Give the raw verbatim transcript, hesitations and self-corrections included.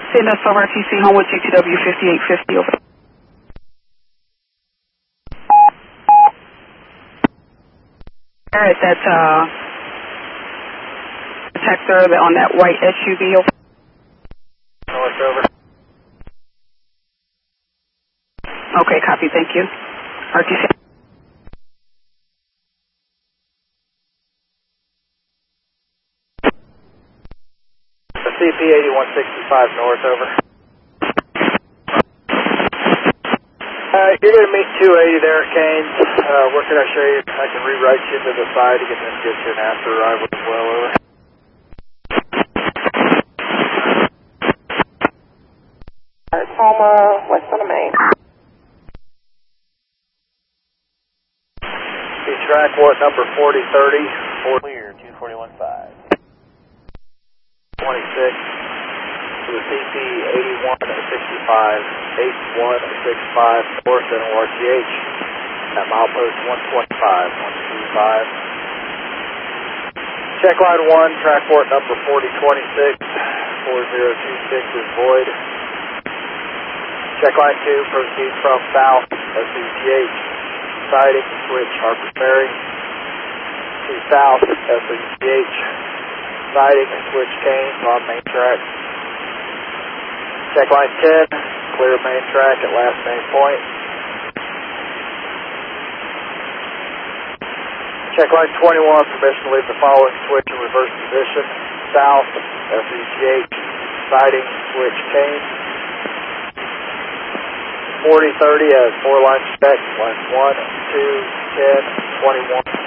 C N S over R T C, Homewood G T W fifty-eight fifty, over. Alright, that, uh, detector on that white S U V, over. North, over. Okay, copy, thank you. R T C. C P eighty-one sixty-five North, over. Uh, you're going to meet two eighty there at Canes. Uh, where can I show you? I can rewrite you to the side to get them to get you an after arrival as well, over. Tacoma, west on the main. See track what, number forty thirty? Clear, two forty-one five. twenty-six to the C P eighty-one sixty-five, eighty-one sixty-five North and O R T H at milepost one twenty-five, one twenty-five. Check line one, track port number forty twenty-six, four zero two six is void. Check line two, proceed from south, S E T H, siding, switch Harpers Ferry, to south, S E T H, siding, switch Canes on main track. Check line ten, clear main track at last main point. Check line twenty-one, permission to leave the following switch in reverse position, south, S E T H, siding, switch Canes. forty thirty as four line check, lines one, two, ten, twenty-one.